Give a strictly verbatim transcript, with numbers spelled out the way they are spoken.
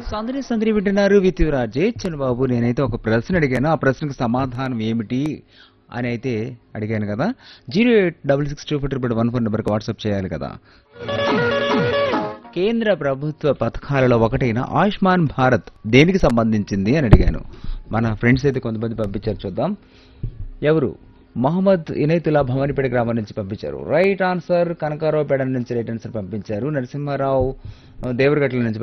సందడి సందడి వింటున్నారు విత్ రాజే చంద్రబాబు. నేనైతే ఒక ప్రశ్న అడిగాను, ఆ ప్రశ్నకు సమాధానం ఏమిటి అని అయితే అడిగాను కదా. Zero eight double six two four triple one four నెంబర్కి వాట్సాప్ చేయాలి కదా. కేంద్ర ప్రభుత్వ పథకాలలో ఒకటైన ఆయుష్మాన్ భారత్ దేనికి సంబంధించింది అని అడిగాను. మన ఫ్రెండ్స్ అయితే కొంతమంది పంపించారు, చూద్దాం ఎవరు. మహమ్మద్ ఇనైతుల్లా భవానీపేట గ్రామం నుంచి పంపించారు రైట్ ఆన్సర్. కనకారావుపేట నుంచి రైట్ ఆన్సర్ పంపించారు. నరసింహారావు దేవరగట్ల నుంచి